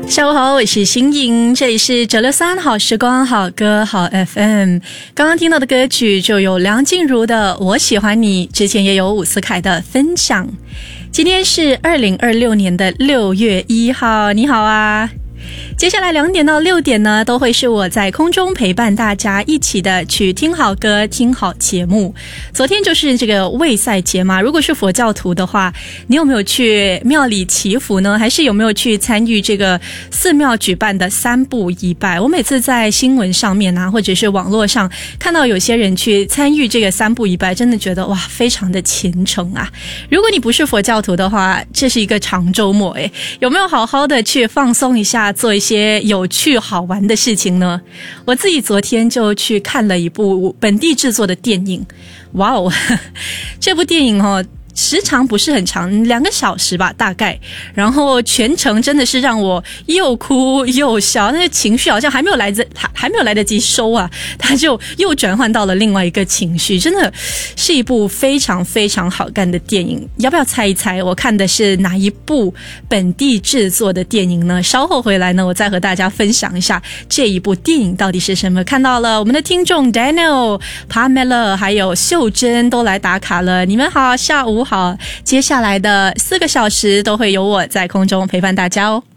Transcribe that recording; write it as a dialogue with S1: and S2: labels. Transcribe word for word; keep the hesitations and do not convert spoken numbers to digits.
S1: 下午好，我是新颖，这里是九六三好时光好歌好 F M。 刚刚听到的歌曲就有梁静茹的《我喜欢你》，之前也有伍思凯的《分享》。今天是二零二六年的六月一号，你好啊。接下来两点到六点呢，都会是我在空中陪伴大家一起的去听好歌听好节目。昨天就是这个卫赛节嘛，如果是佛教徒的话，你有没有去庙里祈福呢？还是有没有去参与这个寺庙举办的三步一拜？我每次在新闻上面啊，或者是网络上看到有些人去参与这个三步一拜，真的觉得哇，非常的虔诚啊。如果你不是佛教徒的话，这是一个长周末诶，有没有好好的去放松一下，做一些有趣好玩的事情呢？我自己昨天就去看了一部本地制作的电影，哇哦，这部电影哦时长不是很长，两个小时吧大概，然后全程真的是让我又哭又笑，那个情绪好像还没有来得还没有来得及收啊，它就又转换到了另外一个情绪，真的是一部非常非常好看的电影。要不要猜一猜我看的是哪一部本地制作的电影呢？稍后回来呢，我再和大家分享一下这一部电影到底是什么。看到了我们的听众 Daniel、Pamela 还有秀珍都来打卡了，你们好，下午好，接下来的四个小时都会有我在空中陪伴大家哦。